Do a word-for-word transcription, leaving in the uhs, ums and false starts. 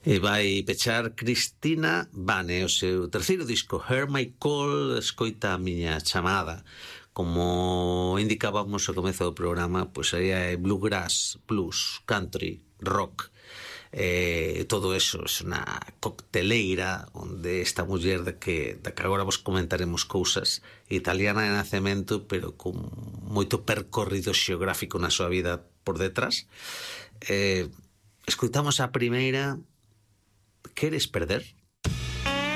E vai pechar Cristina Vane, o seu terceiro disco, Hear My Call, escoita a miña chamada. Como indicábamos ao comezo do programa, pois aí é bluegrass, blues, country, rock, eh, todo eso é unha cocteleira onde esta muller de que, de que agora vos comentaremos cousas, italiana de nacemento, pero con moito percorrido xeográfico na súa vida por detrás. Eh, escoitamos a primeira, Queres perder?